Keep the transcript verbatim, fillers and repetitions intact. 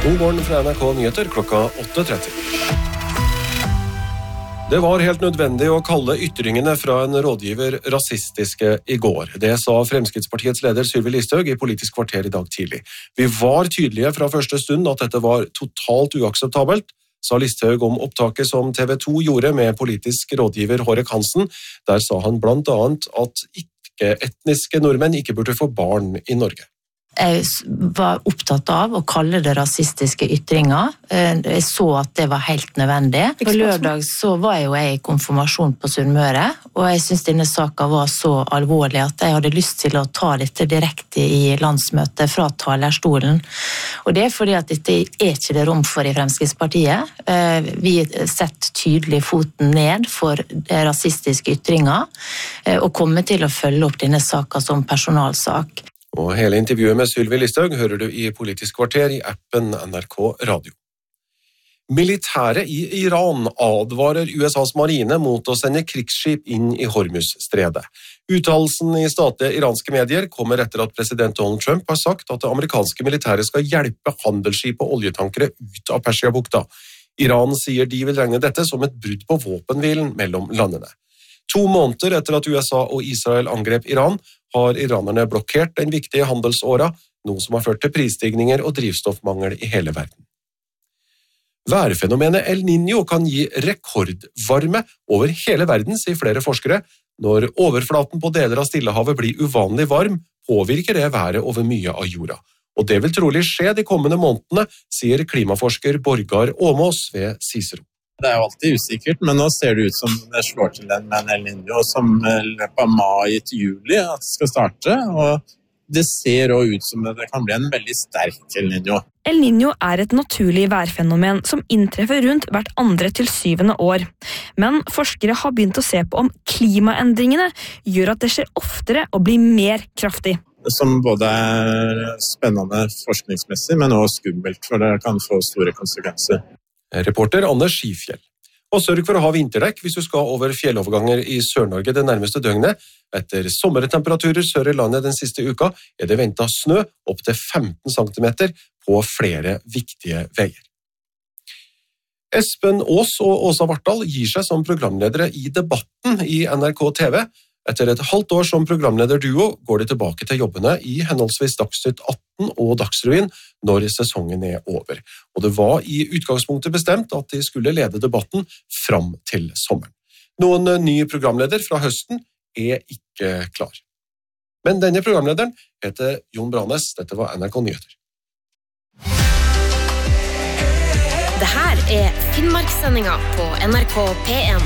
God morgen fra N R K Nyheter klokka åtte tretti. Det var helt nødvendig å kalle ytringene fra en rådgiver rasistiske i går. Det sa Fremskrittspartiets leder Sylvi Listhaug i Politisk kvarter i dag tidlig. Vi var tydelige fra første stund at dette var totalt uakseptabelt, sa Listhaug om opptaket som T V to gjorde med politisk rådgiver Hårek Hansen. Der sa han blant annet at ikke-etniske nordmenn ikke burde få barn i Norge. Jeg var opptatt av å kalle det rasistiske ytringer. Jeg så at det var helt nødvendig. På lørdag så var jeg jo jeg i konfirmasjon på Sunnmøre, og jeg synes denne saken var så alvorlig at jeg hadde lyst til å ta dette direkte i landsmøtet fra talerstolen. Og det er fordi at dette er ikke det rom for i Fremskrittspartiet. Vi setter tydelig foten ned for rasistiske ytringer, og kommer til å følge opp denne saken som personalsak. Og hele intervjuet med Sylvi Listhaug hører du i Politisk kvarter i appen N R K Radio. Militæret i Iran advarer U S A's marine mot å sende krigsskip inn i Hormuz-stredet. Uttalelsen i statlige iranske medier kommer etter at president Donald Trump har sagt at det amerikanske militæret skal hjelpe handelsskip og oljetankere ut av Persiabukta. Iran sier de vil regne dette som et brudd på våpenhvilen mellom landene. To måneder etter at U S A og Israel angrep Iran, har iranerne blokkert den viktige handelsåra, noe som har ført til prisstigninger og drivstoffmangel i hele verden. Værfenomenet El Niño kan gi rekordvarme over hele verden, sier flere forskere. Når overflaten på deler av Stillehavet blir uvanlig varm, påvirker det været over mye av jorda. Og det vil trolig skje de kommende månedene, sier klimaforsker Borgar Åmås ved Cicero. Det er jo alltid usikkert, men nå ser det ut som det slår til den med en El Niño som løpet av mai til juli at skal starte, og det ser også ut som det kan bli en veldig sterk El Niño. El Niño er et naturlig værfenomen som inntreffer rundt hvert andre til syvende år. Men forskere har begynt å se på om klimaendringene gjør at det skjer oftere og blir mer kraftig. Som både er spennende forskningsmessig, men også skummelt, for det kan få store konsekvenser. Reporter Anders Skifjell. Og sørg for å ha vinterdekk hvis du skal over fjelloverganger i Sør-Norge det nærmeste døgnet. Etter sommertemperaturer sør i landet den siste uka er det ventet snø opp til femten centimeter på flere viktige veier. Espen Aas og Åsa Vartdal gir seg som programledere i Debatten i N R K T V. Etter et halvt år som programlederduo går de tilbake til jobbene i henholdsvis Dagsnytt atten og Dagsrevyen når sesongen er over. Og det var i utgangspunktet bestemt at de skulle lede Debatten fram til sommeren. Noen ny programleder fra høsten er ikke klar. Men denne programlederen heter Jon Branes. Dette var N R K Nyheter. Det her er Finnmarkssendinga på N R K P en.